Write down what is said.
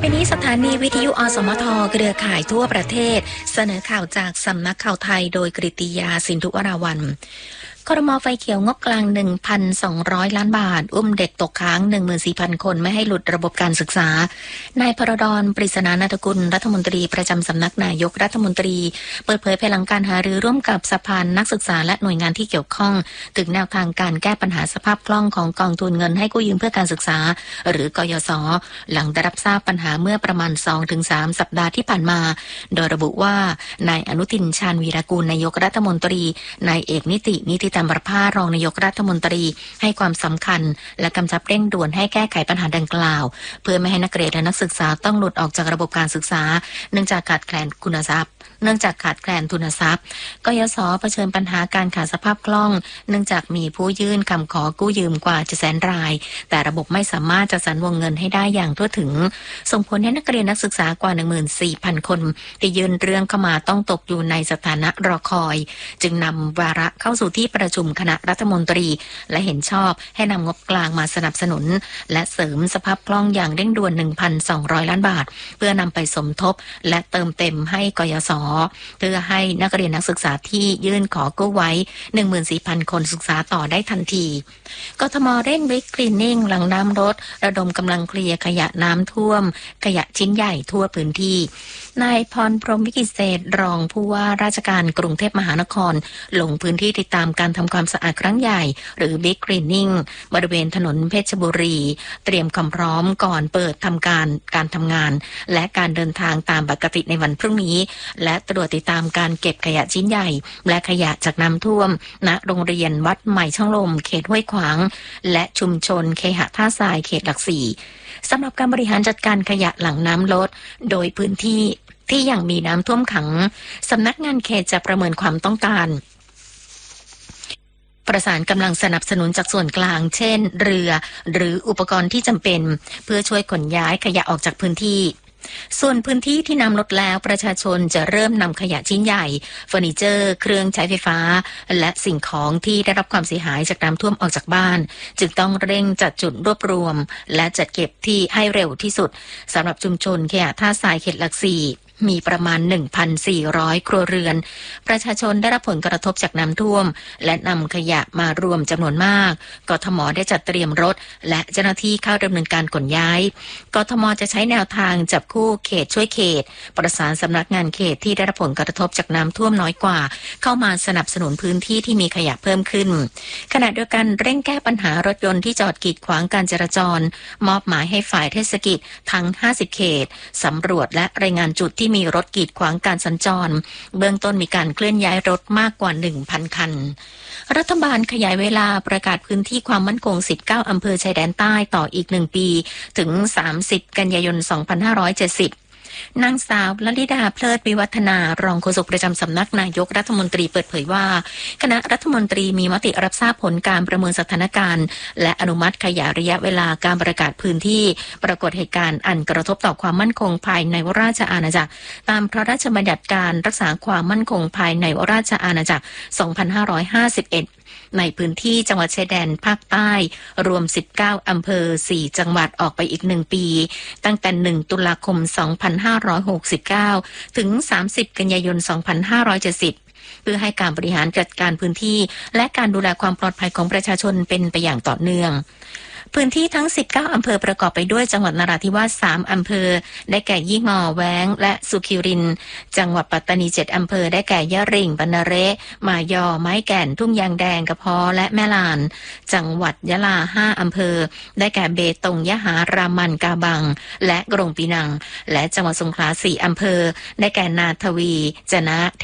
นี้สถานีวิทยุอสมทเครือข่ายทั่วประเทศเสนอข่าวจากสำนักข่าวไทยโดยกฤติยาสินธุวราวัลย์ครม.ไฟเขียวงบกลาง 1,200 ล้านบาทอุ้มเด็กตกค้าง 14,000 คนไม่ให้หลุดระบบการศึกษานายพรดร ปริศนานาถกุลรัฐมนตรีประจำสำนักนายกรัฐมนตรีเปิดเผยภายหลังการหารือร่วมกับสภานักศึกษาและหน่วยงานที่เกี่ยวข้องถึงแนวทางการแก้ปัญหาสภาพคล่องของกองทุนเงินให้กู้ยืมเพื่อการศึกษาหรือกยศหลังได้รับทราบปัญหาเมื่อประมาณ 2-3 สัปดาห์ที่ผ่านมาโดยระบุว่านายอนุทินชาญวีรกูลนายกรัฐมนตรีนายเอกนิติธรรมประภารองนายกรัฐมนตรีให้ความสำคัญและกำชับเร่งด่วนให้แก้ไขปัญหาดังกล่าวเพื่อไม่ให้นักเรียนและนักศึกษาต้องหลุดออกจากระบบการศึกษาเนื่องจากขาดแคลนทุนทรัพย์กยศเผชิญปัญหาการขาดสภาพคล่องเนื่องจากมีผู้ยื่นคำขอกู้ยืมกว่า700,000 รายแต่ระบบไม่สามารถจัดสรรวงเงินให้ได้อย่างทั่วถึงส่งผลให้นักเรียนนักศึกษากว่า 14,000 คนที่ยื่นเรื่องเข้ามาต้องตกอยู่ในสถานะรอคอยจึงนำวาระเข้าสู่ที่ประชุมคณะรัฐมนตรีและเห็นชอบให้นำงบกลางมาสนับสนุนและเสริมสภาพคล่องอย่างเร่งด่วน 1,200 ล้านบาทเพื่อนำไปสมทบและเติมเต็มให้กยศเพื่อให้นักเรียนนักศึกษาที่ยื่นขอกู้ไว้ 14,000 คนศึกษาต่อได้ทันทีกทมเร่งบิ๊กคลีนนิ่งหลังน้ำลดระดมกำลังเคลียร์ขยะน้ำท่วมขยะชิ้นใหญ่ทั่วพื้นที่นายพรพรหมวิกิตเศษรองผู้ว่าราชการกรุงเทพมหานครลงพื้นที่ติดตามการทำความสะอาดครั้งใหญ่หรือ Big Cleaning บริเวณถนนเพชรบุรีเตรียมความพร้อมก่อนเปิดทำการทำงานและการเดินทางตามปกติในวันพรุ่งนี้และตรวจติดตามการเก็บขยะชิ้นใหญ่และขยะจากน้ำท่วมณโรงเรียนวัดใหม่ช่องลมเขตห้วยขวางและชุมชนเคหะท่าทรายเขตหลักสี่สำหรับการบริหารจัดการขยะหลังน้ำลดโดยพื้นที่ที่ยังมีน้ำท่วมขังสำนักงานเขตจะประเมินความต้องการประสานกำลังสนับสนุนจากส่วนกลางเช่นเรือหรืออุปกรณ์ที่จำเป็นเพื่อช่วยขนย้ายขยะออกจากพื้นที่ส่วนพื้นที่ที่น้ำลดแล้วประชาชนจะเริ่มนำขยะชิ้นใหญ่เฟอร์นิเจอร์เครื่องใช้ไฟฟ้าและสิ่งของที่ได้รับความเสียหายจากน้ำท่วมออกจากบ้านจึงต้องเร่งจัดจุดรวบรวมและจัดเก็บที่ให้เร็วที่สุดสำหรับชุมชนเคหะท่าทรายเขตหลักสี่มีประมาณ 1,400 ครัวเรือนประชาชนได้รับผลกระทบจากน้ำท่วมและนำขยะมารวมจำนวนมากกทมได้จัดเตรียมรถและเจ้าหน้าที่เข้าดำเนินการขนย้ายกทมจะใช้แนวทางจับคู่เขตช่วยเขตประสานสำนักงานเขตที่ได้รับผลกระทบจากน้ำท่วมน้อยกว่าเข้ามาสนับสนุนพื้นที่ที่มีขยะเพิ่มขึ้นขณะเดียวกันเร่งแก้ปัญหารถยนต์ที่จอดกีดขวางการจราจรมอบหมายให้ฝ่ายเทศกิจทั้ง50เขตสำรวจและรายงานจุดที่มีรถกีดขวางการสัญจรเบื้องต้นมีการเคลื่อนย้ายรถมากกว่า 1,000 คันรัฐบาลขยายเวลาประกาศพื้นที่ความมั่นคง19อำเภอชายแดนใต้ต่ออีก1ปีถึง30กันยายน2570นางสาวลลิดาเพลิดวิวัฒนารองโฆษกประจำสำนักนายกรัฐมนตรีเปิดเผยว่าคณะรัฐมนตรีมีมติรับทราบผลการประเมินสถานการณ์และอนุมัติขยายระยะเวลาการประกาศพื้นที่ปรากฏเหตุการณ์อันกระทบต่อความมั่นคงภายในราชอาณาจักรตามพระราชบัญญัติการรักษาความมั่นคงภายในราชอาณาจักร2551ในพื้นที่จังหวัดชายแดนภาคใต้รวม19อำเภอ4จังหวัดออกไปอีก1ปีตั้งแต่1ตุลาคม2569ถึง30กันยายน2570เพื่อให้การบริหารจัดการพื้นที่และการดูแลความปลอดภัยของประชาชนเป็นไปอย่างต่อเนื่องพื้นที่ทั้ง19อำเภอประกอบไปด้วยจังหวัดนราธิวาส3อำเภอได้แก่ยี่งอแว้งและสุขิรินจังหวัดปัตตานี7อำเภอได้แก่ยะริ่งบรรณเระมายอไม้แก่นทุ่งยางแดงกระเพาะและแม่ลานจังหวัดยะลา5อำเภอได้แก่เบตงยะหารามันกาบังและกรงปีนังและจังหวัดสงขลา4อำเภอได้แก่นาทวีจะนะเท